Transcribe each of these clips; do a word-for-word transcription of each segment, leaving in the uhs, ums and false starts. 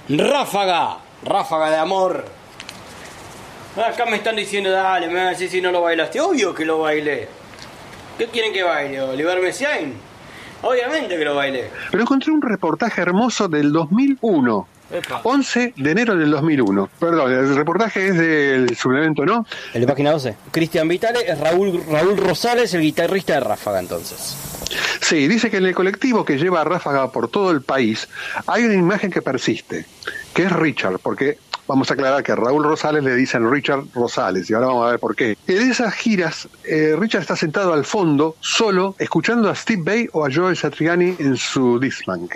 Ráfaga, ráfaga de amor. Acá me están diciendo, dale, me van a decir si no lo bailaste. Obvio que lo bailé. ¿Qué quieren que baile? ¿Oliver Messiaen? Obviamente que lo bailé. Pero encontré un reportaje hermoso del dos mil uno. Epa. once de enero del dos mil uno. Perdón, el reportaje es del suplemento, ¿no? El de página doce. Cristian Vitale es Raúl, Raúl Rosales, el guitarrista de Ráfaga, entonces. Sí, dice que en el colectivo que lleva a Ráfaga por todo el país hay una imagen que persiste, que es Richard, porque vamos a aclarar que a Raúl Rosales le dicen Richard Rosales, y ahora vamos a ver por qué. En esas giras, eh, Richard está sentado al fondo, solo, escuchando a Steve Vai o a Joe Satriani en su Discman.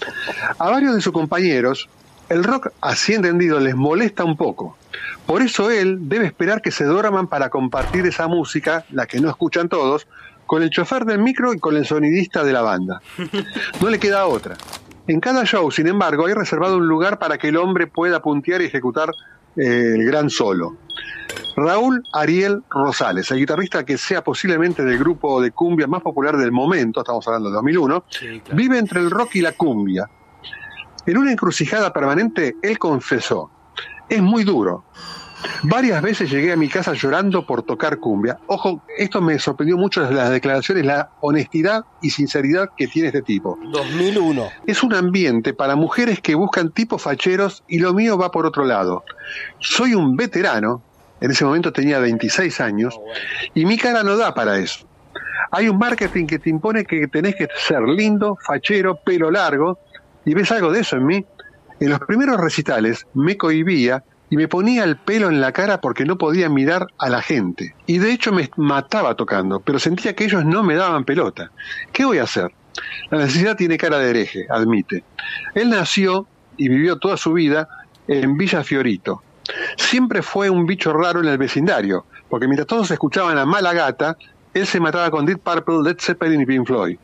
A varios de sus compañeros, el rock, así entendido, les molesta un poco. Por eso él debe esperar que se duerman para compartir esa música, la que no escuchan todos, con el chofer del micro y con el sonidista de la banda. No le queda otra. En cada show, sin embargo, hay reservado un lugar para que el hombre pueda puntear y ejecutar eh, el gran solo. Raúl Ariel Rosales, el guitarrista que sea posiblemente del grupo de cumbia más popular del momento, estamos hablando del dos mil uno, sí, claro, vive entre el rock y la cumbia. En una encrucijada permanente, él confesó: es muy duro. Varias veces llegué a mi casa llorando por tocar cumbia. Ojo, esto me sorprendió mucho de las declaraciones, la honestidad y sinceridad que tiene este tipo. dos mil uno. Es un ambiente para mujeres que buscan tipos facheros y lo mío va por otro lado. Soy un veterano, en ese momento tenía veintiséis años, y mi cara no da para eso. Hay un marketing que te impone que tenés que ser lindo, fachero, pelo largo, y ves algo de eso en mí. En los primeros recitales me cohibía y me ponía el pelo en la cara porque no podía mirar a la gente. Y de hecho me mataba tocando, pero sentía que ellos no me daban pelota. ¿Qué voy a hacer? La necesidad tiene cara de hereje, admite. Él nació y vivió toda su vida en Villa Fiorito. Siempre fue un bicho raro en el vecindario, porque mientras todos escuchaban a Mala Gata, él se mataba con Deep Purple, Led Zeppelin y Pink Floyd.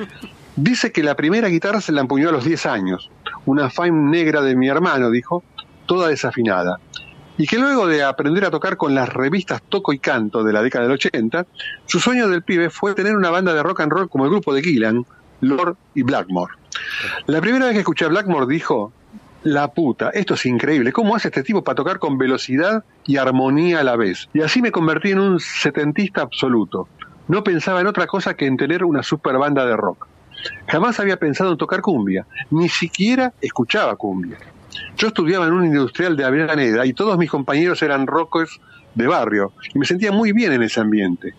Dice que la primera guitarra se la empuñó a los diez años. Una Fine negra de mi hermano, dijo, toda desafinada. Y que luego de aprender a tocar con las revistas Toco y Canto de la década del ochenta, su sueño del pibe fue tener una banda de rock and roll como el grupo de Gillan, Lord y Blackmore. La primera vez que escuché a Blackmore dijo: la puta, esto es increíble, ¿cómo hace este tipo para tocar con velocidad y armonía a la vez? Y así me convertí en un setentista absoluto. No pensaba en otra cosa que en tener una super banda de rock. Jamás había pensado en tocar cumbia, ni siquiera escuchaba cumbia. Yo estudiaba en un industrial de Avellaneda y todos mis compañeros eran rockers de barrio y me sentía muy bien en ese ambiente.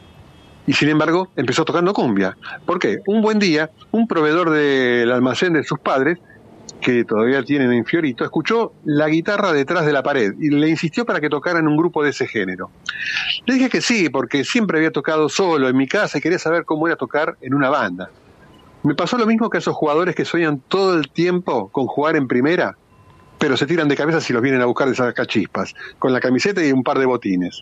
Y sin embargo, empezó tocando cumbia. ¿Por qué? Un buen día, un proveedor del almacén de sus padres, que todavía tienen en Fiorito, escuchó la guitarra detrás de la pared y le insistió para que tocara en un grupo de ese género. Le dije que sí, porque siempre había tocado solo en mi casa y quería saber cómo era tocar en una banda. Me pasó lo mismo que a esos jugadores que sueñan todo el tiempo con jugar en primera, pero se tiran de cabeza si los vienen a buscar de sacachispas, con la camiseta y un par de botines.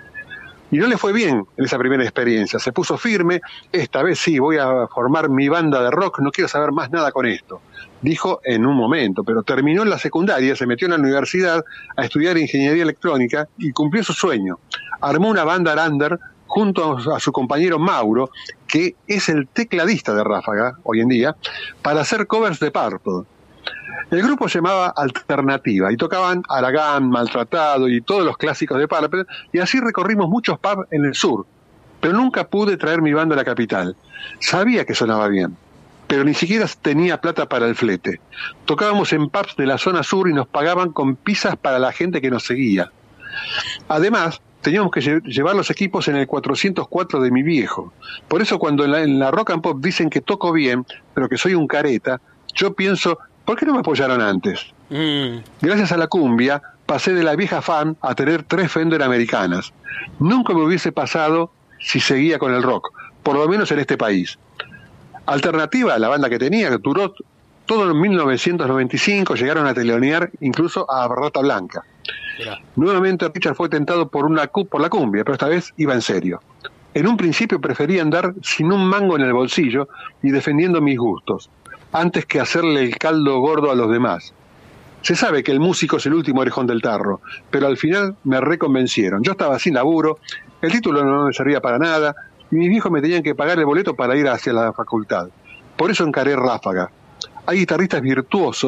Y no le fue bien en esa primera experiencia. Se puso firme: esta vez sí, voy a formar mi banda de rock, no quiero saber más nada con esto, dijo en un momento. Pero terminó la secundaria, se metió en la universidad a estudiar ingeniería electrónica y cumplió su sueño. Armó una banda under junto a su compañero Mauro, que es el tecladista de Ráfaga hoy en día, para hacer covers de Purple. El grupo se llamaba Alternativa y tocaban Aragán, Maltratado y todos los clásicos de Purple, y así recorrimos muchos pubs en el sur, pero nunca pude traer mi banda a la capital. Sabía que sonaba bien, pero ni siquiera tenía plata para el flete. Tocábamos en pubs de la zona sur y nos pagaban con pizzas para la gente que nos seguía. Además, teníamos que llevar los equipos en el cuatrocientos cuatro de mi viejo. Por eso cuando en la, en la rock and pop dicen que toco bien, pero que soy un careta, yo pienso: ¿por qué no me apoyaron antes? Mm. Gracias a la cumbia, pasé de la vieja fan a tener tres Fender americanas. Nunca me hubiese pasado si seguía con el rock, por lo menos en este país. Alternativa, la banda que tenía, que duró todo en mil novecientos noventa y cinco, llegaron a telonear incluso a Rata Blanca. Mira. Nuevamente Richard fue tentado por, una, por la cumbia, pero esta vez iba en serio. En un principio prefería andar sin un mango en el bolsillo y defendiendo mis gustos, antes que hacerle el caldo gordo a los demás. Se sabe que el músico es el último orejón del tarro, pero al final me reconvencieron. Yo estaba sin laburo, el título no me servía para nada, y mis viejos me tenían que pagar el boleto para ir hacia la facultad. Por eso encaré Ráfaga. Hay guitarristas virtuosos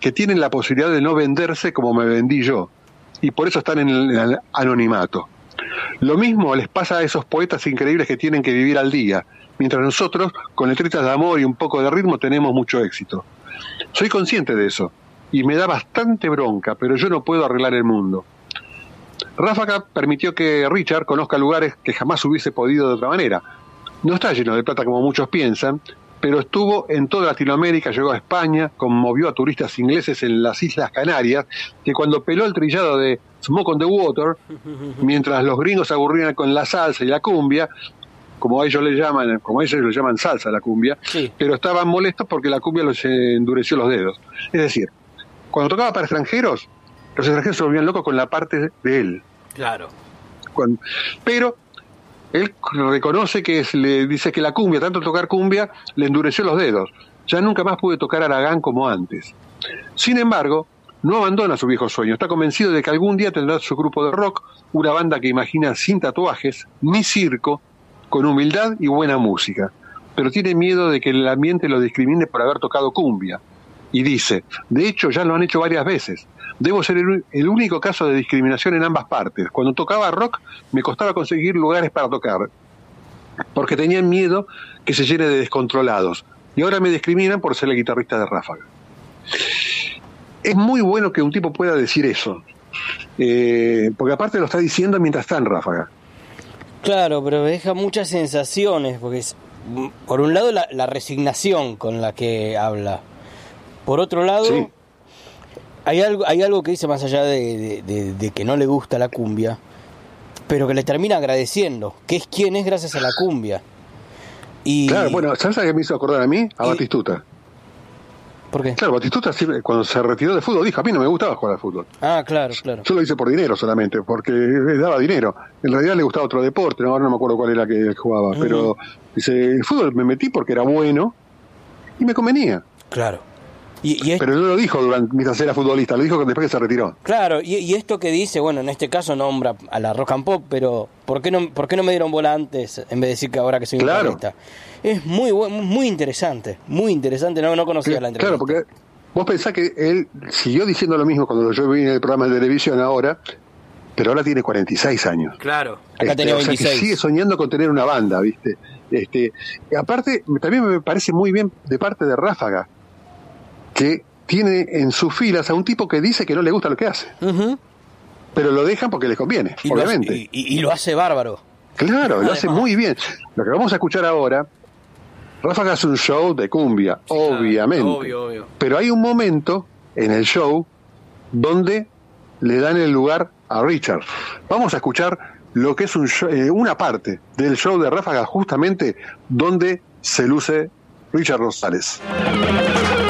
que tienen la posibilidad de no venderse como me vendí yo, y por eso están en el anonimato. Lo mismo les pasa a esos poetas increíbles que tienen que vivir al día, mientras nosotros, con letritas de amor y un poco de ritmo, tenemos mucho éxito. Soy consciente de eso, y me da bastante bronca, pero yo no puedo arreglar el mundo. Ráfaga permitió que Richard conozca lugares que jamás hubiese podido de otra manera. No está lleno de plata como muchos piensan, pero estuvo en toda Latinoamérica, llegó a España, conmovió a turistas ingleses en las Islas Canarias, que cuando peló el trillado de Smoke on the Water, mientras los gringos se aburrían con la salsa y la cumbia, como ellos le llaman, como ellos le llaman salsa a la cumbia, sí. Pero estaban molestos porque la cumbia los endureció los dedos. Es decir, cuando tocaba para extranjeros, los extranjeros se volvían locos con la parte de él. Claro. Cuando, pero él reconoce que es, le dice que la cumbia, tanto tocar cumbia, le endureció los dedos. Ya nunca más pude tocar Aragán como antes. Sin embargo, no abandona su viejo sueño. Está convencido de que algún día tendrá su grupo de rock, una banda que imagina sin tatuajes, ni circo, con humildad y buena música. Pero tiene miedo de que el ambiente lo discrimine por haber tocado cumbia. Y dice, de hecho ya lo han hecho varias veces. Debo ser el, el único caso de discriminación en ambas partes. Cuando tocaba rock me costaba conseguir lugares para tocar, porque tenían miedo que se llene de descontrolados. Y ahora me discriminan por ser el guitarrista de Ráfaga. Es muy bueno que un tipo pueda decir eso, eh, porque aparte lo está diciendo mientras está en Ráfaga. Claro, pero deja muchas sensaciones, porque es, por un lado la, la resignación con la que habla. Por otro lado, sí. hay algo hay algo que dice más allá de, de, de, de que no le gusta la cumbia, pero que le termina agradeciendo, que es quien es gracias a la cumbia. Y... Claro, bueno, ¿sabes a qué me hizo acordar a mí? A y... Batistuta. ¿Por qué? Claro, Batistuta cuando se retiró de fútbol dijo, a mí no me gustaba jugar al fútbol. Ah, claro, claro. Yo lo hice por dinero solamente, porque le daba dinero. En realidad le gustaba otro deporte, ahora no me acuerdo cuál era que él jugaba, mm. pero dice, el fútbol me metí porque era bueno y me convenía. Claro. Y, y es... Pero no lo dijo durante mientras era futbolista, lo dijo después que se retiró. Claro, y, y esto que dice, bueno, en este caso nombra a la rock and pop, pero ¿por qué no, por qué no me dieron bola antes en vez de decir que ahora que soy un claro. futbolista? Es muy muy interesante, muy interesante, no, no conocía claro, la entrevista. Claro, porque vos pensás que él siguió diciendo lo mismo cuando yo vi en el programa de televisión ahora, pero ahora tiene cuarenta y seis años. Claro, acá este, tenía veintiséis. O sea que sigue soñando con tener una banda, ¿viste? Este, aparte, también me parece muy bien de parte de Ráfaga, que tiene en sus filas a un tipo que dice que no le gusta lo que hace. Uh-huh. Pero lo dejan porque les conviene, y obviamente. Lo hace, y, y lo hace bárbaro. Claro, Además. lo hace muy bien. Lo que vamos a escuchar ahora, Ráfaga hace un show de cumbia, sí, obviamente. Claro, obvio, obvio. Pero hay un momento en el show donde le dan el lugar a Richard. Vamos a escuchar lo que es un show, eh, una parte del show de Ráfaga, justamente donde se luce Richard Rosales.